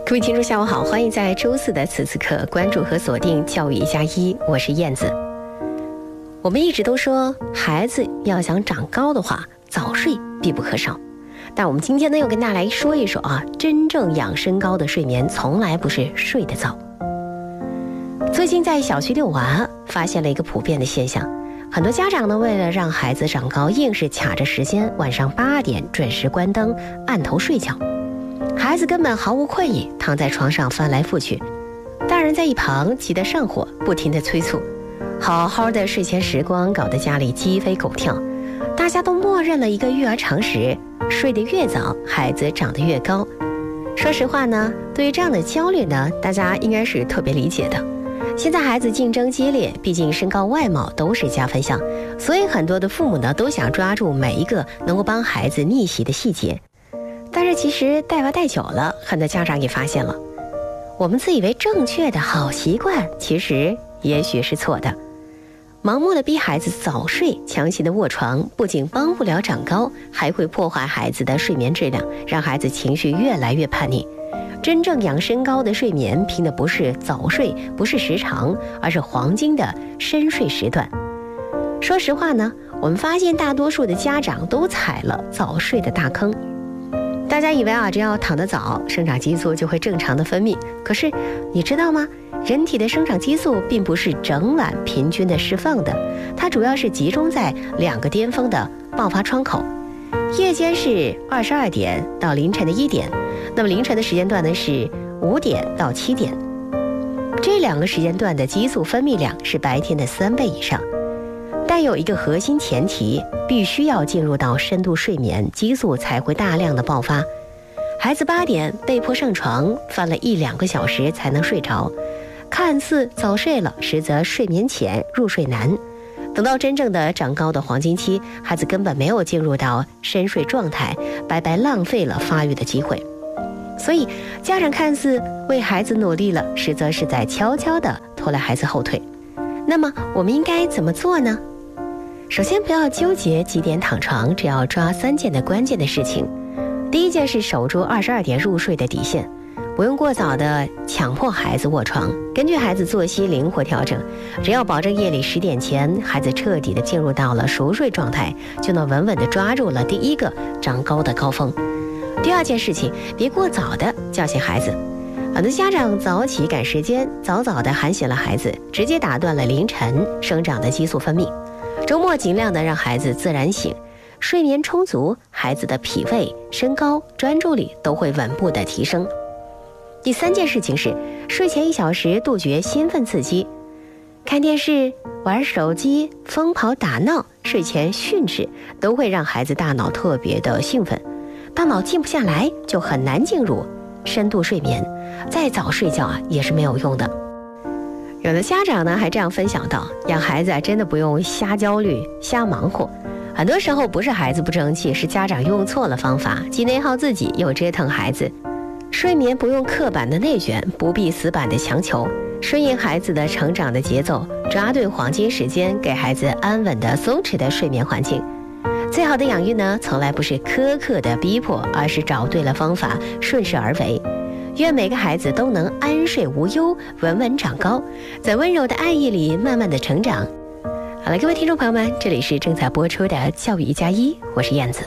各位听众下午好，欢迎在周四的此时此刻关注和锁定教育1+1，我是燕子。我们一直都说孩子要想长高的话，早睡必不可少。但我们今天呢，要跟大家来说一说真正养身高的睡眠从来不是睡得早。最近在小区遛娃，发现了一个普遍的现象，很多家长呢，为了让孩子长高，硬是卡着时间，晚上8点准时关灯，按头睡觉。孩子根本毫无困意，躺在床上翻来覆去，大人在一旁急得上火，不停地催促。好好的睡前时光搞得家里鸡飞狗跳，大家都默认了一个育儿常识，睡得越早，孩子长得越高。说实话呢，对于这样的焦虑呢，大家应该是特别理解的。现在孩子竞争激烈，毕竟身高外貌都是加分项，所以很多的父母呢，都想抓住每一个能够帮孩子逆袭的细节。但是其实带娃带久了，很多家长也发现了，我们自以为正确的好习惯，其实也许是错的。盲目的逼孩子早睡，强行的卧床，不仅帮不了长高，还会破坏孩子的睡眠质量，让孩子情绪越来越叛逆。真正养身高的睡眠，凭的不是早睡，不是时长，而是黄金的深睡时段。说实话呢，我们发现大多数的家长都踩了早睡的大坑。大家以为只要躺得早，生长激素就会正常的分泌。可是你知道吗？人体的生长激素并不是整晚平均的释放的，它主要是集中在2个巅峰的爆发窗口。夜间是22点到凌晨的1点，那么凌晨的时间段呢是5点到7点。这2个时间段的激素分泌量是白天的3倍以上。但有一个核心前提，必须要进入到深度睡眠，激素才会大量的爆发。孩子8点被迫上床，翻了1-2个小时才能睡着，看似早睡了，实则睡眠浅，入睡难。等到真正的长高的黄金期，孩子根本没有进入到深睡状态，白白浪费了发育的机会。所以家长看似为孩子努力了，实则是在悄悄地拖了孩子后腿。那么我们应该怎么做呢？首先不要纠结几点躺床，只要抓3件的关键的事情。第一件是守住22点入睡的底线，不用过早的强迫孩子卧床，根据孩子作息灵活调整，只要保证夜里10点前孩子彻底的进入到了熟睡状态，就能稳稳的抓住了第一个长高的高峰。第二件事情，别过早的叫醒孩子。很多家长早起赶时间，早早的喊醒了孩子，直接打断了凌晨生长的激素分泌。周末尽量的让孩子自然醒，睡眠充足，孩子的脾胃、身高、专注力都会稳步的提升。第3件事情是，睡前1小时杜绝兴奋刺激，看电视、玩手机、疯跑打闹、睡前训斥，都会让孩子大脑特别的兴奋，大脑静不下来，就很难进入深度睡眠，再早睡觉也是没有用的。有的家长呢还这样分享到，养孩子真的不用瞎焦虑、瞎忙活，很多时候不是孩子不争气，是家长用错了方法，既内耗自己又折腾孩子。睡眠不用刻板的内卷，不必死板的强求，顺应孩子的成长的节奏，抓对黄金时间，给孩子安稳的松弛的睡眠环境。最好的养育呢，从来不是苛刻的逼迫，而是找对了方法，顺势而为。愿每个孩子都能安睡无忧，稳稳长高，在温柔的爱意里慢慢的成长。好了，各位听众朋友们，这里是正在播出的教育1+1，我是燕子。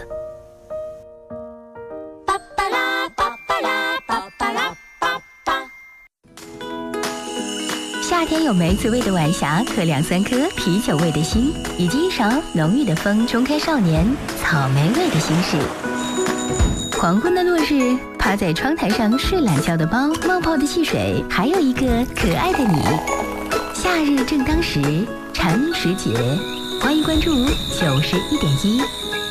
夏天有梅子味的晚霞和2-3颗啤酒味的心，以及一勺浓郁的风冲开少年草莓味的心事。黄昏的落日，趴在窗台上睡懒觉的猫，冒泡的汽水，还有一个可爱的你。夏日正当时，蝉时节，欢迎关注91.1。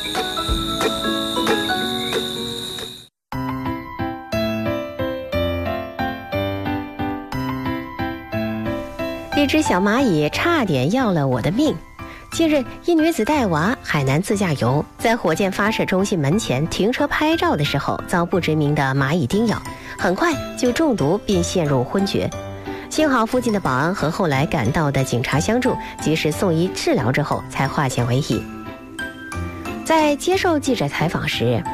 一只小蚂蚁差点要了我的命。近日，一女子带娃海南自驾游，在火箭发射中心门前停车拍照的时候，遭不知名的蚂蚁叮咬，很快就中毒并陷入昏厥。幸好附近的保安和后来赶到的警察相助，及时送医治疗之后才化险为夷。在接受记者采访时，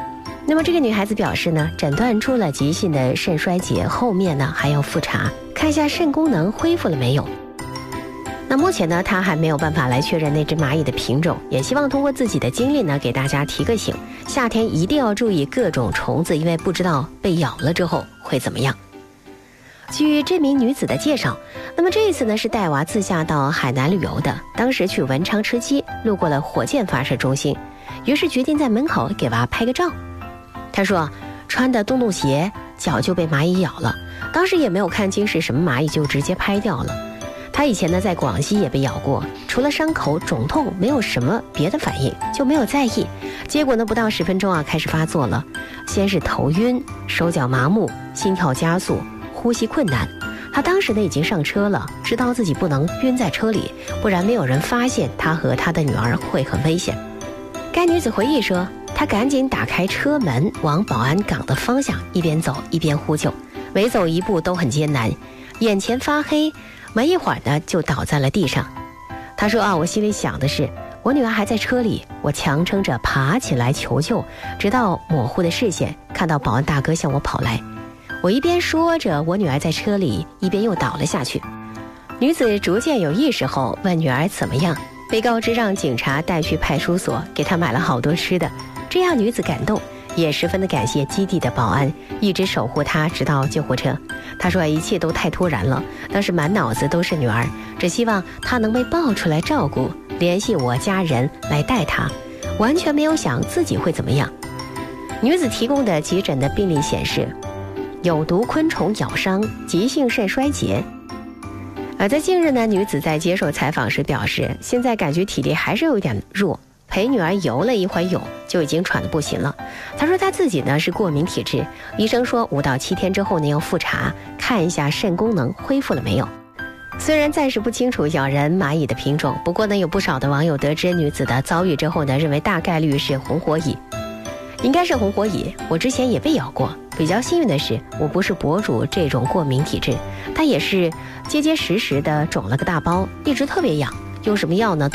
那么这个女孩子表示呢，诊断出了急性的肾衰竭，后面呢还要复查，看一下肾功能恢复了没有。那目前呢，她还没有办法来确认那只蚂蚁的品种，也希望通过自己的经历呢，给大家提个醒，夏天一定要注意各种虫子，因为不知道被咬了之后会怎么样。据这名女子的介绍，那么这一次呢是带娃自驾到海南旅游的，当时去文昌吃鸡，路过了火箭发射中心，于是决定在门口给娃拍个照。她说穿的洞洞鞋，脚就被蚂蚁咬了，当时也没有看清是什么蚂蚁，就直接拍掉了。她以前呢在广西也被咬过，除了伤口肿痛没有什么别的反应，就没有在意。结果呢不到10分钟开始发作了，先是头晕、手脚麻木、心跳加速、呼吸困难。她当时呢已经上车了，知道自己不能晕在车里，不然没有人发现她和她的女儿会很危险。该女子回忆说，她赶紧打开车门往保安岗的方向一边走一边呼救，每走一步都很艰难，眼前发黑，没一会儿呢就倒在了地上。她说我心里想的是我女儿还在车里，我强撑着爬起来求救，直到模糊的视线看到保安大哥向我跑来，我一边说着我女儿在车里，一边又倒了下去。女子逐渐有意识后问女儿怎么样，被告知让警察带去派出所，给她买了好多吃的，这让女子感动，也十分的感谢基地的保安一直守护她直到救护车。她说一切都太突然了，当时满脑子都是女儿，只希望她能被抱出来照顾，联系我家人来带她，完全没有想自己会怎么样。女子提供的急诊的病历显示，有毒昆虫咬伤，急性肾衰竭。而在近日呢，女子在接受采访时表示，现在感觉体力还是有点弱，陪女儿游了一会儿泳就已经喘得不行了。她说她自己呢是过敏体质，医生说5到7天之后呢要复查，看一下肾功能恢复了没有。虽然暂时不清楚咬人蚂蚁的品种，不过呢有不少的网友得知女子的遭遇之后呢，认为大概率是红火蚁。应该是红火蚁，我之前也被咬过，比较幸运的是我不是博主这种过敏体质，它也是结结实实的肿了个大包，一直特别痒，用什么药呢